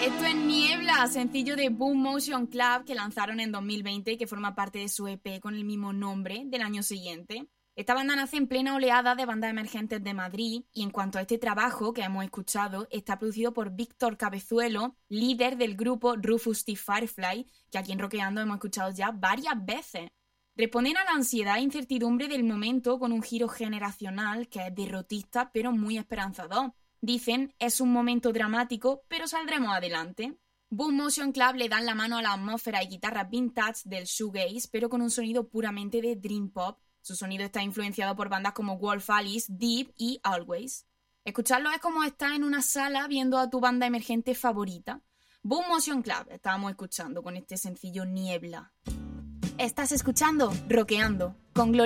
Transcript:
Esto es Niebla, sencillo de Boom Motion Club que lanzaron en 2020 y que forma parte de su EP con el mismo nombre del año siguiente. Esta banda nace en plena oleada de bandas emergentes de Madrid y en cuanto a este trabajo que hemos escuchado, está producido por Víctor Cabezuelo, líder del grupo Rufus T. Firefly, que aquí en Roqueando hemos escuchado ya varias veces. Responden a la ansiedad e incertidumbre del momento con un giro generacional que es derrotista pero muy esperanzador. Dicen, es un momento dramático, pero saldremos adelante. Boom Motion Club le dan la mano a la atmósfera y guitarras vintage del shoegaze, pero con un sonido puramente de dream pop. Su sonido está influenciado por bandas como Wolf Alice, Deep y Always. Escucharlo es como estar en una sala viendo a tu banda emergente favorita. Boom Motion Club estábamos escuchando con este sencillo Niebla. Estás escuchando Roqueando con Gloria.